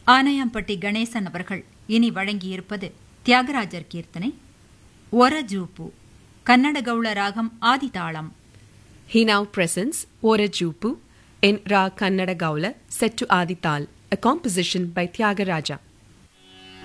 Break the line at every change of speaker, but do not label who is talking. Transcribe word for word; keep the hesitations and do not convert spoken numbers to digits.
ஆனையாம்பட்டி கணேசன் அவர்கள் இனி வழங்கியிருப்பது தியாகராஜர் கீர்த்தனை ஒரஜூப்பு, கன்னட கௌள ராகம் ஆதிதாளம்.
He now presents Orajupu in Ra Kannada Gaula set to Adi Tal, a composition by Tyagaraja.